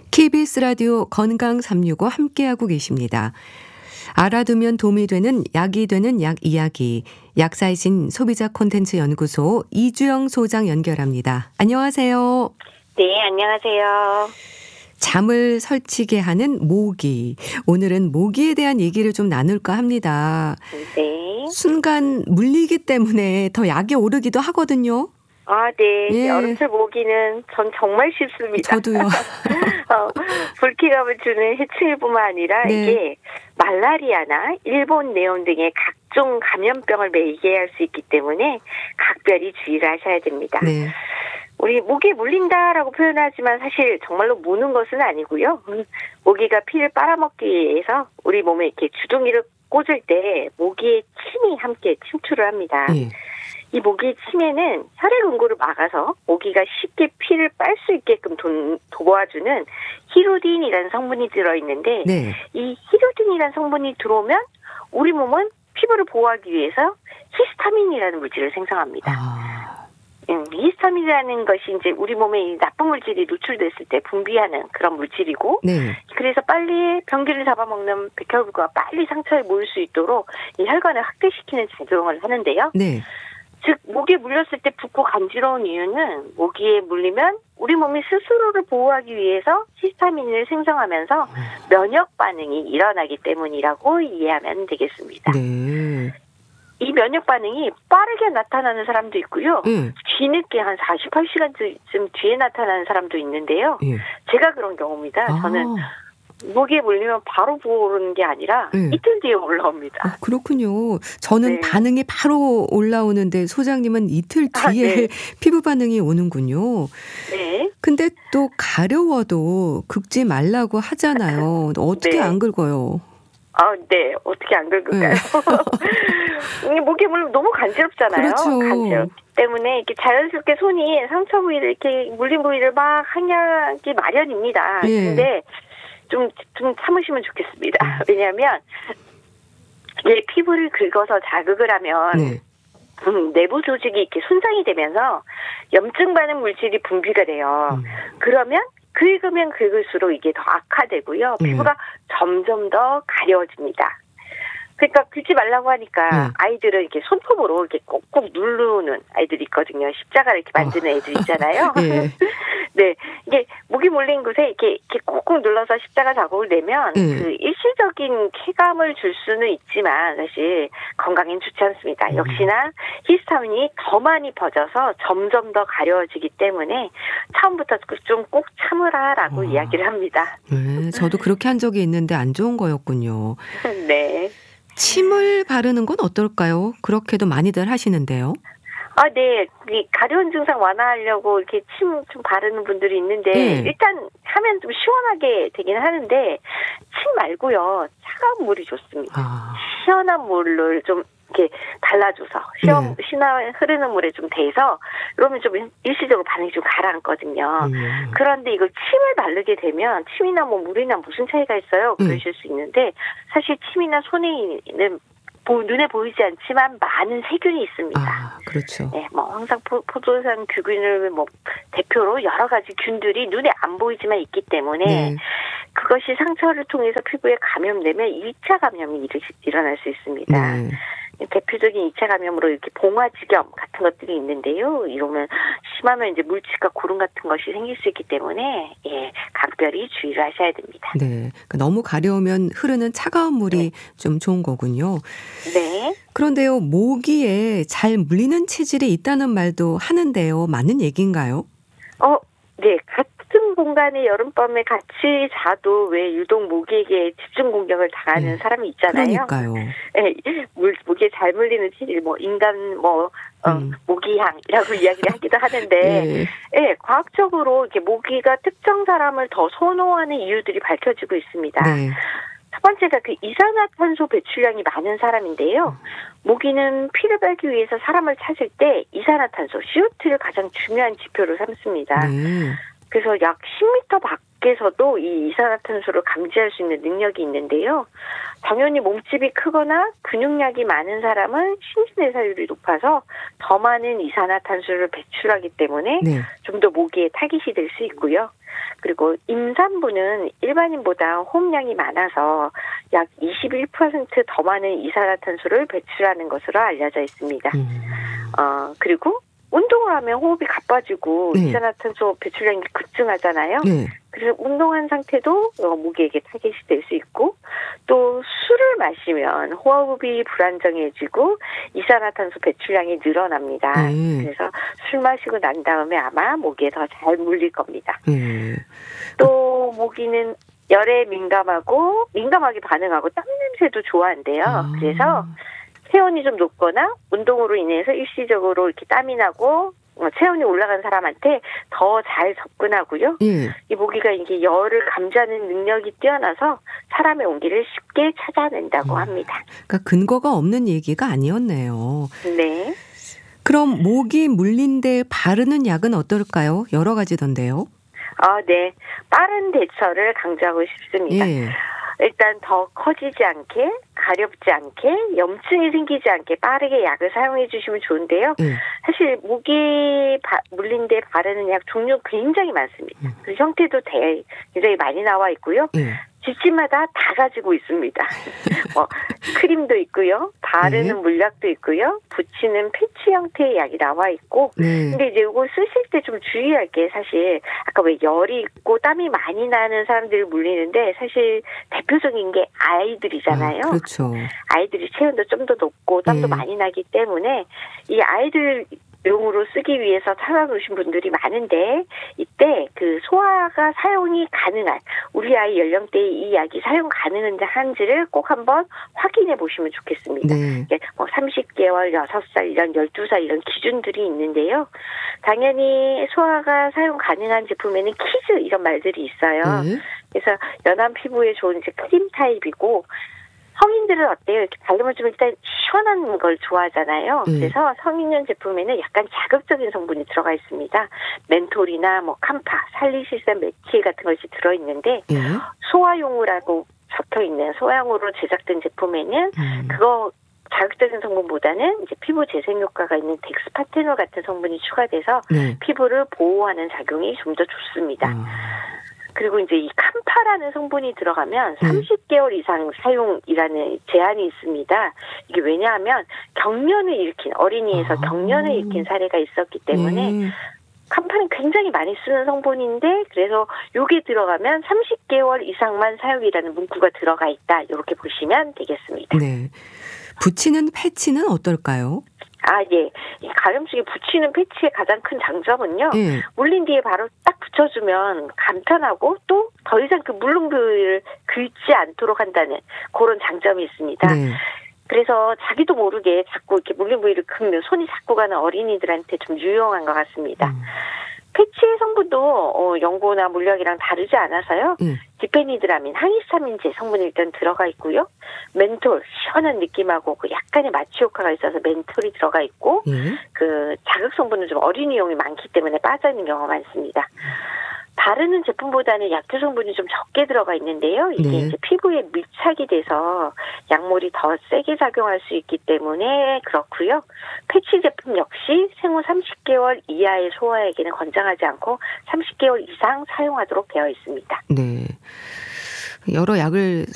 KBS 라디오 건강 365 함께하고 계십니다. 알아두면 도움이 되는 약이 되는 약 이야기. 약사이신 소비자 콘텐츠 연구소 이주영 소장 연결합니다. 안녕하세요. 네, 안녕하세요. 잠을 설치게 하는 모기. 오늘은 모기에 대한 얘기를 좀 나눌까 합니다. 네. 순간 물리기 때문에 더 약이 오르기도 하거든요. 아, 네. 예. 여름철 모기는 전 정말 싫습니다. 저도요. 불쾌감을 주는 해충일뿐만 아니라 네. 이게 말라리아나 일본 내염 등의 각종 감염병을 매개할 수 있기 때문에 각별히 주의를 하셔야 됩니다. 네. 우리 모기에 물린다라고 표현하지만 사실 정말로 무는 것은 아니고요. 모기가 피를 빨아먹기 위해서 우리 몸에 이렇게 주둥이를 꽂을 때 모기의 침이 함께 침투를 합니다. 예. 이 모기의 침에는 혈액 응고를 막아서 모기가 쉽게 피를 빨 수 있게끔 도와주는 히루딘이라는 성분이 들어있는데 네. 이 히루딘이라는 성분이 들어오면 우리 몸은 피부를 보호하기 위해서 히스타민이라는 물질을 생성합니다. 아, 히스타민이라는 것이 이제 우리 몸에 이 나쁜 물질이 노출됐을 때 분비하는 그런 물질이고 네. 그래서 빨리 변기를 잡아먹는 백혈구가 빨리 상처에 모일 수 있도록 이 혈관을 확대시키는 작용을 하는데요. 네. 즉 모기에 물렸을 때 붓고 간지러운 이유는 모기에 물리면 우리 몸이 스스로를 보호하기 위해서 히스타민을 생성하면서 면역 반응이 일어나기 때문이라고 이해하면 되겠습니다. 네. 이 면역 반응이 빠르게 나타나는 사람도 있고요. 뒤늦게 한 48시간쯤 뒤에 나타나는 사람도 있는데요. 예. 제가 그런 경우입니다. 저는 모기에 물리면 바로 부어오르는 게 아니라 네. 이틀 뒤에 올라옵니다. 아, 그렇군요. 저는 네. 반응이 바로 올라오는데 소장님은 이틀 뒤에 네. 피부 반응이 오는군요. 네. 근데 또 가려워도 긁지 말라고 하잖아요. 어떻게 네. 안 긁어요? 아, 네. 어떻게 안 긁을까요? 이게 모기에 물리면 너무 간지럽잖아요. 그렇죠. 간지럽기 때문에 이렇게 자연스럽게 손이 상처 부위를 이렇게 물린 부위를 막 항약이 마련입니다. 예. 근데 좀 참으시면 좋겠습니다. 왜냐하면 이게 피부를 긁어서 자극을 하면 네. 내부 조직이 이렇게 손상이 되면서 염증 반응 물질이 분비가 돼요. 그러면 긁으면 긁을수록 이게 더 악화되고요. 피부가 점점 더 가려워집니다. 그러니까 긁지 말라고 하니까 아이들은 이렇게 손톱으로 이렇게 꼭꼭 누르는 아이들이 있거든요. 십자가를 이렇게 만드는 애들 있잖아요. 예. 네, 이게 모기 물린 곳에 이렇게 꾹꾹 눌러서 십자가 자국을 내면 그 일시적인 쾌감을 줄 수는 있지만 사실 건강엔 좋지 않습니다. 역시나 히스타민이 더 많이 퍼져서 점점 더 가려워지기 때문에 처음부터 좀 꼭 참으라라고 이야기를 합니다. 네, 저도 그렇게 한 적이 있는데 안 좋은 거였군요. 네. 침을 바르는 건 어떨까요? 그렇게도 많이들 하시는데요. 아, 네. 이 가려운 증상 완화하려고 이렇게 침 좀 바르는 분들이 있는데 일단 하면 좀 시원하게 되긴 하는데 침 말고요. 차가운 물이 좋습니다. 아, 시원한 물을 좀 이렇게 달라줘서 시원한 흐르는 물에 좀 대서 그러면 좀 일시적으로 반응이 좀 가라앉거든요. 그런데 이걸 침을 바르게 되면 침이나 뭐 물이나 무슨 차이가 있어요? 그러실 수 있는데 사실 침이나 손에 있는 눈에 보이지 않지만 많은 세균이 있습니다. 아, 그렇죠. 네, 뭐 항상 포도산 균을 뭐 대표로 여러 가지 균들이 눈에 안 보이지만 있기 때문에 그것이 상처를 통해서 피부에 감염되면 2차 감염이 일어날 수 있습니다. 네. 대표적인 2차 감염으로 이렇게 봉화지겸 같은 것들이 있는데요. 이러면 심하면 이제 물집과 고름 같은 것이 생길 수 있기 때문에 각별히 주의를 하셔야 됩니다. 네. 그러니까 너무 가려우면 흐르는 차가운 물이 좀 좋은 거군요. 네. 그런데요, 모기에 잘 물리는 체질이 있다는 말도 하는데요. 맞는 얘기인가요? 네. 같은 공간에 여름밤에 같이 자도 왜 유독 모기에게 집중 공격을 당하는 사람이 있잖아요. 그러니까요. 네, 모기에 잘 물리는 체질, 뭐 인간 모기향이라고 이야기를 하기도 하는데, 과학적으로 이렇게 모기가 특정 사람을 더 선호하는 이유들이 밝혀지고 있습니다. 네. 첫 번째가 그 이산화탄소 배출량이 많은 사람인데요. 모기는 피를 빨기 위해서 사람을 찾을 때 이산화탄소, CO2를 가장 중요한 지표로 삼습니다. 네. 그래서 약 10m 밖에서도 이 이산화탄소를 감지할 수 있는 능력이 있는데요. 당연히 몸집이 크거나 근육량이 많은 사람은 심신대사율이 높아서 더 많은 이산화탄소를 배출하기 때문에 네. 좀 더 모기에 타깃이 될 수 있고요. 그리고 임산부는 일반인보다 호흡량이 많아서 약 21% 더 많은 이산화탄소를 배출하는 것으로 알려져 있습니다. 그리고 운동을 하면 호흡이 가빠지고 네. 이산화탄소 배출량이 급증하잖아요. 네. 그래서 운동한 상태도 모기에게 타겟이 될 수 있고 또 술을 마시면 호흡이 불안정해지고 이산화탄소 배출량이 늘어납니다. 그래서 술 마시고 난 다음에 아마 모기에 더 잘 물릴 겁니다. 또 모기는 열에 민감하게 반응하고 땀 냄새도 좋아한대요. 그래서 체온이 좀 높거나 운동으로 인해서 일시적으로 이렇게 땀이 나고 체온이 올라간 사람한테 더 잘 접근하고요. 이 모기가 이게 열을 감지하는 능력이 뛰어나서 사람의 온기를 쉽게 찾아낸다고 합니다. 그러니까 근거가 없는 얘기가 아니었네요. 네. 그럼 모기 물린 데 바르는 약은 어떨까요? 여러 가지던데요. 네. 빠른 대처를 강조하고 싶습니다. 일단 더 커지지 않게, 가렵지 않게, 염증이 생기지 않게 빠르게 약을 사용해 주시면 좋은데요. 사실 모기 물린 데 바르는 약 종류 굉장히 많습니다. 그 형태도 굉장히 많이 나와 있고요. 집집마다 다 가지고 있습니다. 크림도 있고요. 바르는 물약도 있고요. 붙이는 패치 형태의 약이 나와 있고. 근데 이제 이거 쓰실 때 좀 주의할 게 사실 아까 왜 열이 있고 땀이 많이 나는 사람들이 물리는데 사실 대표적인 게 아이들이잖아요. 그렇죠. 아이들이 체온도 좀 더 높고 땀도 많이 나기 때문에 이 아이들 용으로 쓰기 위해서 찾아놓으신 분들이 많은데 이때 그 소아가 사용이 가능한 우리 아이 연령대에 이 약이 사용 가능한지를 꼭 한번 확인해 보시면 좋겠습니다. 30개월, 6살, 이런 12살 이런 기준들이 있는데요. 당연히 소아가 사용 가능한 제품에는 키즈 이런 말들이 있어요. 그래서 연한 피부에 좋은 이제 크림 타입이고 성인들은 어때요? 이렇게 바르면 좀 일단 시원한 걸 좋아하잖아요. 그래서 성인용 제품에는 약간 자극적인 성분이 들어가 있습니다. 멘톨이나 캄파, 살리실산 메틸 같은 것이 들어있는데 소아용으로라고 적혀있는 소아용으로 제작된 제품에는 그거 자극적인 성분보다는 이제 피부 재생 효과가 있는 덱스파테놀 같은 성분이 추가돼서 피부를 보호하는 작용이 좀 더 좋습니다. 그리고 이제 이 캄파라는 성분이 들어가면 30개월 이상 사용이라는 제한이 있습니다. 이게 왜냐하면 경련을 일으킨 어린이에서 경련을 일으킨 사례가 있었기 때문에 캄파는 굉장히 많이 쓰는 성분인데 그래서 요게 들어가면 30개월 이상만 사용이라는 문구가 들어가 있다. 이렇게 보시면 되겠습니다. 네. 붙이는 패치는 어떨까요? 예. 이 가렴수기 붙이는 패치의 가장 큰 장점은요. 물린 뒤에 바로 딱 붙여주면 간편하고 또 더 이상 그 물른 부위를 긁지 않도록 한다는 그런 장점이 있습니다. 그래서 자기도 모르게 자꾸 이렇게 물린 부위를 긁는 손이 자꾸 가는 어린이들한테 좀 유용한 것 같습니다. 패치의 성분도 연고나 물약이랑 다르지 않아서요. 디페니드라민, 항히스타민제 성분이 일단 들어가 있고요. 멘톨, 시원한 느낌하고 그 약간의 마취 효과가 있어서 멘톨이 들어가 있고 그 자극 성분은 좀 어린이용이 많기 때문에 빠져있는 경우가 많습니다. 바르는 제품보다는 약효 성분이 좀 적게 들어가 있는데요. 이게 이제 피부에 밀착이 돼서 약물이 더 세게 작용할 수 있기 때문에 그렇고요. 패치 제품 역시 생후 30개월 이하의 소아에게는 권장하지 않고 30개월 이상 사용하도록 되어 있습니다. 네. 여러 약을